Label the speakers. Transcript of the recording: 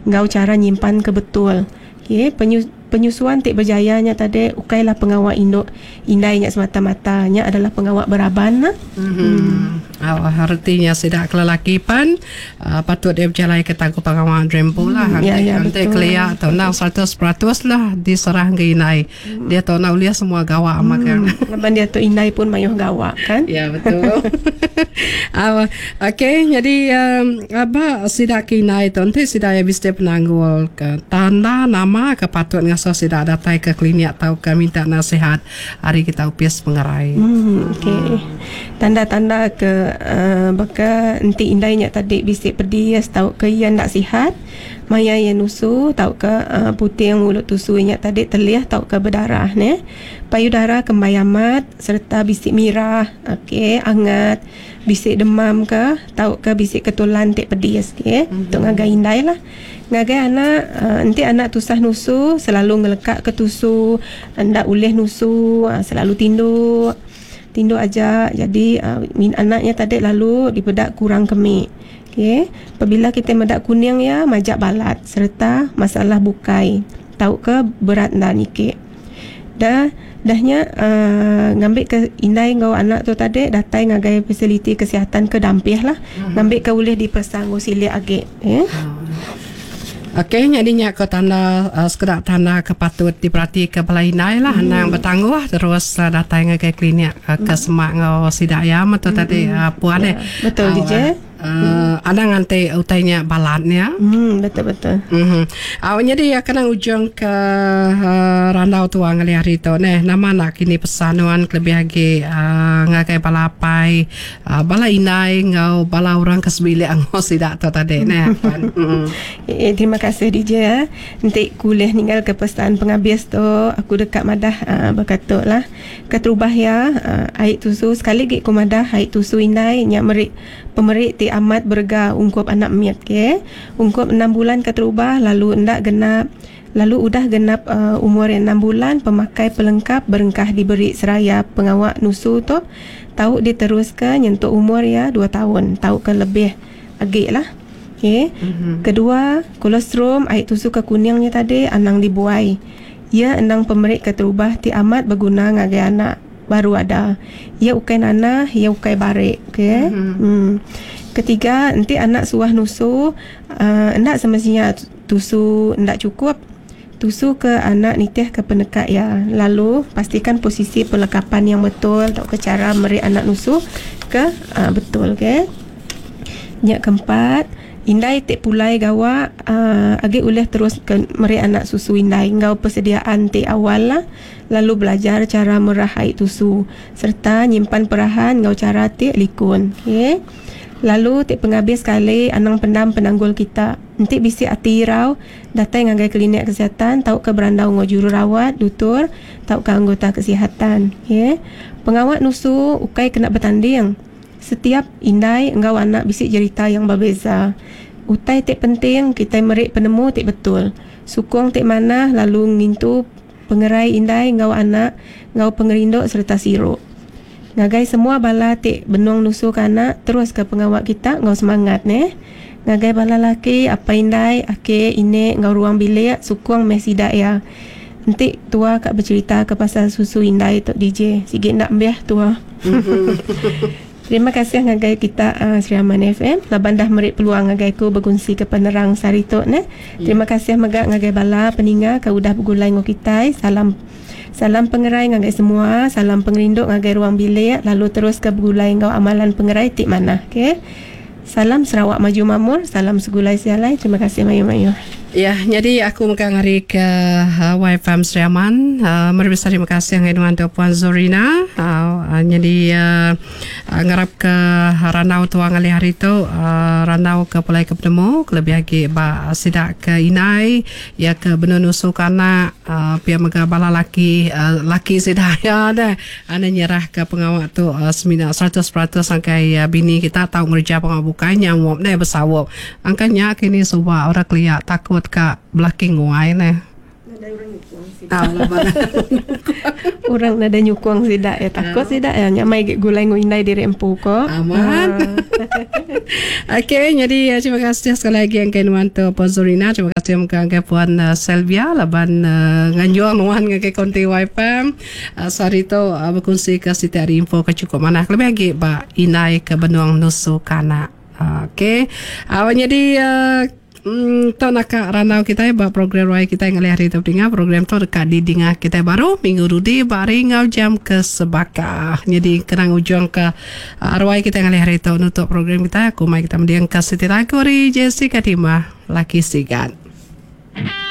Speaker 1: ngau cara nyimpan ke betul. Okay, penyusuan tik berjayanya tadi ukailah pengawak induk indainya semata-matanya adalah pengawak beraban lah.
Speaker 2: Artinya sidak kelelakipan patut dia berjalan ke tangguh pengawak drempo lah. Nanti kelia atau nak 100% lah diserah ke inai. Dia tahu nak ulia semua gawak makan.
Speaker 1: Lepas dia tu inai pun mayuh gawak kan.
Speaker 2: Ya betul. Okey, jadi apa sidak ke inai tu nanti sidak habis dia penanggul ke tanda nama kepatut ngasa sidak datai ke klinik atau ke minta nasihat hari kita upias pengerai.
Speaker 1: Okey. Tanda-tanda ke baka nanti indainya tadi bisik pedias tahu ke yang tak sihat maya yang nusu tahu ke putih yang mulut tusunya tadi terlihat tahu ke berdarah ne payudara kembayamat serta bisik mirah okey angat bisik demam ke tahu ke bisik ketulan tik pedias okey untuk ngagai indai lah ngagai anak nanti anak tusah nusu selalu ngelekak ke tusu anda uleh nusu selalu tindu aja jadi anaknya tadi lalu dibedak kurang kemik. Okey, apabila kita medak kuning ya majak balat serta masalah bukai. Tahu ke berat dan ikik. Dahnya ngambil ke indai ngau anak tu tadi datai ngagai fasiliti kesihatan ke dampih lah. Ngambil ke boleh dipersanggu silik agak.
Speaker 2: Okey, jadinya kau tanda sekedar tanda kepatut diperhati ke balai inai lah nang bertangguh terus datang ke klinik ke semak ngau sidak ya atau tadi puan
Speaker 1: betul DJ.
Speaker 2: Ada nganti utainya balatnya.
Speaker 1: Betul.
Speaker 2: Awalnya dia kena ujung ke randau tua ngali hari tu nama nak kini pesanuan lebih lagi ngakai balapai bala inai ngau bala orang kesbilik ngau sidak tu tadi
Speaker 1: terima kasih DJ ya. Nanti kuliah ninggal ke pesan penghabis tu aku dekat madah berkatuk lah keterubah ya air tusu sekali gig ku madah air tusu inai nyak merik pemerik ti amat berga ungkup anak miat ke ungkup 6 bulan keterubah lalu udah genap umur yang 6 bulan pemakai pelengkap berengkah diberi seraya pengawak nusu tu tahu diteruskan nyentuh umur ya 2 tahun tahu ke lebih agik lah. Okay. Kedua kolostrum air tusu ke kuningnya tadi anang dibuai ia endang pemerik keterubah ti amat berguna ngagai anak baru ada ia ukai nana ia ukai barik. Okay. Ketiga nanti anak suah nusu ndak semestinya tusu ndak cukup tusu ke anak nitih ke penekat ya lalu pastikan posisi pelekapan yang betul atau ke cara meri anak nusu ke betul ke. Yang keempat indai tik pulai gawa agi uleh terus ke meri anak susu indai ngau persediaan tik awal lah lalu belajar cara merah air tusu serta nyimpan perahan ngau cara tik likun. Okay. Lalu tik penghabis sekali anang pendam penanggul kita nanti bisi hati rau datang ngagai klinik kesihatan tahu ke berandau ngau jururawat dutur tahu ke anggota kesihatan. Okay. Pengawat nusu ukai kena bertanding setiap indai engkau anak bisik cerita yang berbeza. Utai tik penting kita merik penemu tik betul. Sukong tik mana lalu ngintu pengerai indai engkau anak engkau pengerinduk serta siruk. Ngagai semua bala tik benung nusu anak terus ke pengawak kita engkau semangat Ngagai bala laki apa indai ake ini engkau ruang bilik sukong mesida ya. Nanti tua kak bercerita ke pasal susu indai tok DJ. Sikit nak ambil tua. Terima kasih ngagai kita Sri Aman FM laban dah merik peluang ngagai ku berkongsi ke penerang saritok Terima kasih megak ngagai bala peninga ka udah bergulai ngo kita. Salam pengerai ngagai semua, salam pengerinduk ngagai ruang bilik lalu terus ke bergulai ngau amalan pengerai tik mana. Okey. Salam Sarawak Maju Mamur, salam segulai sialai. Terima kasih mayu-mayu.
Speaker 2: Ya, jadi aku megang hari ke YFM Sri Aman. Merbesar terima kasih dengan Puan Zorina. Jadi ngarap ke ranau tuang ali hari tu ranau ke pulai ke penemu lebih lagi sidak ke inai ya ke benunusu kana pia mega bala laki sidak ya dah ana nyerah ke pengawak tu 100% angkai bini kita tahu ngerja pengawak bukannya ngop deh besawop angkanya kini subah orang keliat takut ka blocking wai Laban
Speaker 1: Orang nada nyukuang sidak ya takut sidak ya nyamai gulai nguindai diri empu ko.
Speaker 2: aman. Okey, jadi terima kasih sekali lagi yang kenuan tu Puan Zorina. Terima kasih yang Puan Selvia laban nganjuang nuan ngake konti YFM. Sari tu berkongsi ke siti hari info ke cukup mana. Lebih lagi ba inai ke Benuang Nusu Kana. Okey. Jadi to nak ranau kita ba program roy kita yang hari tu dengar program tu dekat di dengar kita baru minggu rudi bari ngau jam ke sebaka. Jadi kenang ujung ke roy kita yang hari tu nutup program kita aku mai kita mendiang ke siti lagu ri Jessica Dima laki sigan.